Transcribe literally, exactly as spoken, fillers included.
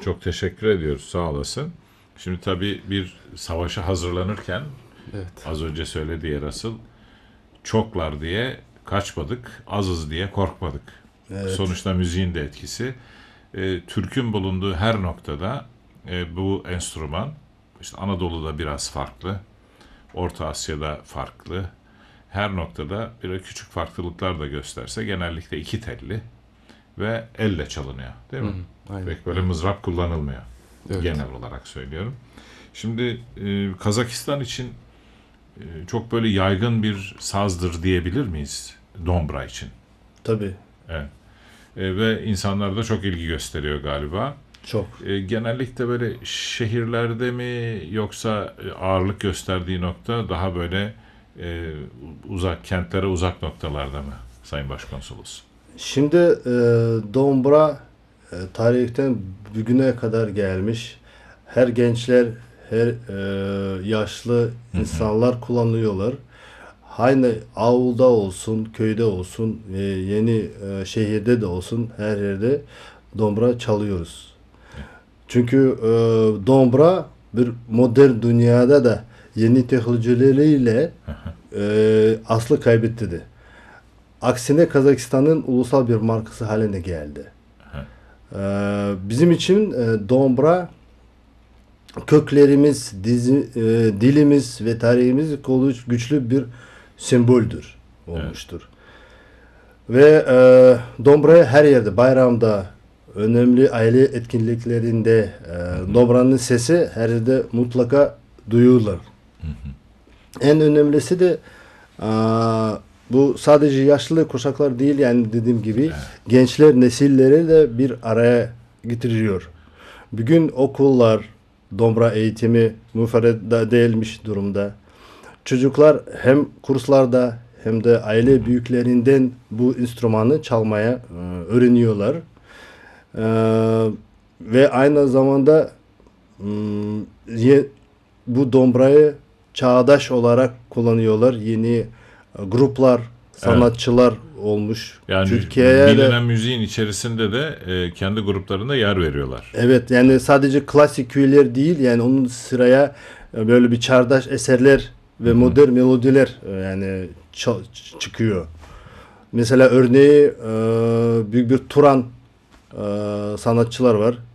çok teşekkür ediyoruz. Sağ olasın. Şimdi tabii bir savaşa hazırlanırken Evet. az önce söylediği Erasıl, çoklar diye kaçmadık, azız diye korkmadık. Evet. Sonuçta müziğin de etkisi. E, Türk'ün bulunduğu her noktada e, bu enstrüman, işte Anadolu'da biraz farklı, Orta Asya'da farklı, her noktada bir küçük farklılıklar da gösterse genellikle iki telli ve elle çalınıyor, değil mi? Hı hı, aynen. Pek böyle mızrap kullanılmıyor. Evet. Genel olarak söylüyorum. Şimdi e, Kazakistan için e, çok böyle yaygın bir sazdır diyebilir miyiz dombra için? Tabii. Evet. E, ve insanlar da çok ilgi gösteriyor galiba. Çok. E, genellikle böyle şehirlerde mi, yoksa e, ağırlık gösterdiği nokta daha böyle e, uzak kentlere uzak noktalarda mı Sayın Başkonsolos? Şimdi e, dombra e, tarihten bugüne kadar gelmiş. Her gençler, her e, yaşlı insanlar kullanıyorlar. Aynı avulda olsun, köyde olsun, e, yeni e, şehirde de olsun, her yerde dombra çalıyoruz. Çünkü e, dombra bir modern dünyada da yeni teknolojileriyle e, aslı kaybetti de. Aksine Kazakistan'ın ulusal bir markası haline geldi. E, bizim için e, dombra köklerimiz, dizi, e, dilimiz ve tarihimiz kolu güçlü bir semboldür olmuştur. Ve e, dombra'yı her yerde, bayramda, önemli aile etkinliklerinde e, dombranın sesi her yerde mutlaka duyulur. En önemlisi de e, bu sadece yaşlı kuşaklar değil, yani dediğim gibi Evet. gençler nesilleri de bir araya getiriyor. Bugün okullar dombra eğitimi müfredata değilmiş durumda. Çocuklar hem kurslarda hem de aile büyüklerinden bu enstrümanı çalmaya e, öğreniyorlar. E, ve aynı zamanda m, ye, bu dombrayı çağdaş olarak kullanıyorlar. Yeni e, gruplar, sanatçılar olmuş. Yani Türkiye'ye de, bilinen müziğin içerisinde de e, kendi gruplarında yer veriyorlar. evet, yani sadece klasik küyeler değil, yani onun sıraya e, böyle bir çağdaş eserler ve modern melodiler e, yani ça- çıkıyor. Mesela örneği e, büyük bir Turan e, sanatçılar var.